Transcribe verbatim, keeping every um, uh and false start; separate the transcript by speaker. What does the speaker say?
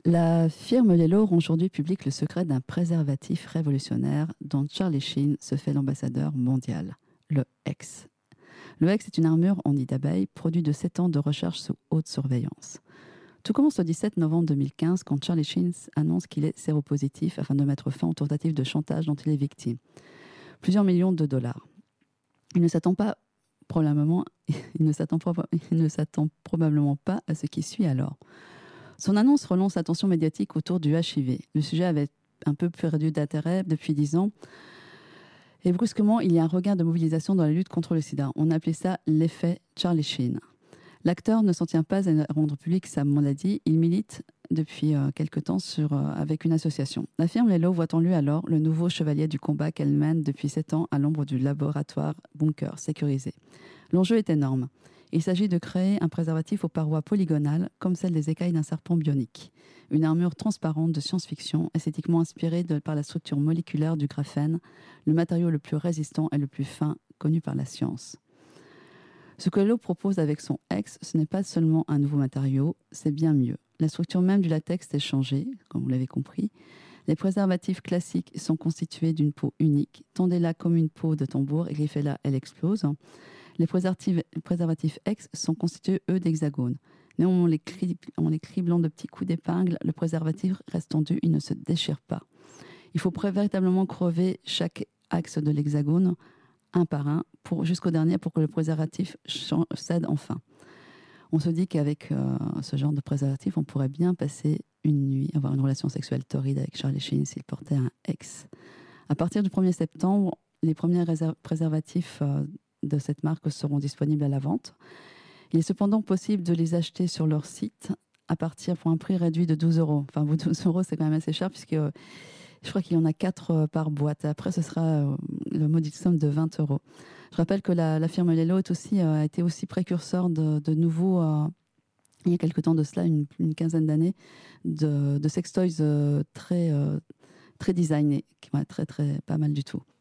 Speaker 1: La firme Lelo rend aujourd'hui public le secret d'un préservatif révolutionnaire dont Charlie Sheen se fait l'ambassadeur mondial, le X. Le X est une armure en nid d'abeille, produit de sept ans de recherche sous haute surveillance. Tout commence le dix-sept novembre deux mille quinze quand Charlie Sheen annonce qu'il est séropositif afin de mettre fin aux tentatives de chantage dont il est victime. Plusieurs millions de dollars. Il ne s'attend pas probablement, il ne s'attend, il ne s'attend probablement pas à ce qui suit alors. Son annonce relance l'attention médiatique autour du H I V. Le sujet avait un peu perdu d'intérêt depuis dix ans. Et brusquement, il y a un regain de mobilisation dans la lutte contre le sida. On appelait ça l'effet Charlie Sheen. L'acteur ne s'en tient pas à rendre public sa maladie. Il milite depuis euh, quelque temps sur, euh, avec une association. La firme Lelo voit en lui alors le nouveau chevalier du combat qu'elle mène depuis sept ans à l'ombre du laboratoire Bunker sécurisé. L'enjeu est énorme. Il s'agit de créer un préservatif aux parois polygonales, comme celle des écailles d'un serpent bionique. Une armure transparente de science-fiction, esthétiquement inspirée de, par la structure moléculaire du graphène, le matériau le plus résistant et le plus fin connu par la science. Ce que Lelo propose avec son X, ce n'est pas seulement un nouveau matériau, c'est bien mieux. La structure même du latex est changée, comme vous l'avez compris. Les préservatifs classiques sont constitués d'une peau unique. Tendez-la comme une peau de tambour et griffez-la, elle explose. Les préservatifs, préservatifs X sont constitués, eux, d'hexagones. Néanmoins, on les, cri, on les criblant de petits coups d'épingle, le préservatif reste tendu, il ne se déchire pas. Il faut véritablement crever chaque axe de l'hexagone, un par un, pour, jusqu'au dernier, pour que le préservatif cède enfin. On se dit qu'avec euh, ce genre de préservatif, on pourrait bien passer une nuit, avoir une relation sexuelle torride avec Charlie Sheen s'il portait un X. À partir du premier septembre, les premiers préservatifs euh, de cette marque seront disponibles à la vente. Il est cependant possible de les acheter sur leur site à partir pour un prix réduit de douze euros. Enfin, douze euros, c'est quand même assez cher puisque euh, je crois qu'il y en a quatre euh, par boîte. Après, ce sera euh, le modique somme de vingt euros. Je rappelle que la, la firme Lelo est aussi, euh, a été aussi précurseur de, de nouveaux, euh, il y a quelque temps de cela, une, une quinzaine d'années, de, de sextoys euh, très, euh, très designés, qui vont être très, très, pas mal du tout.